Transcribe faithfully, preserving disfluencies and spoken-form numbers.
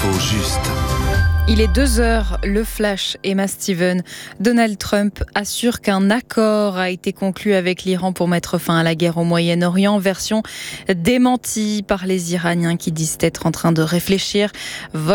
L'info juste. Il est deux heures, le flash, Emma Steven. Donald Trump assure qu'un accord a été conclu avec l'Iran pour mettre fin à la guerre au Moyen-Orient. Version démentie par les Iraniens qui disent être en train de réfléchir.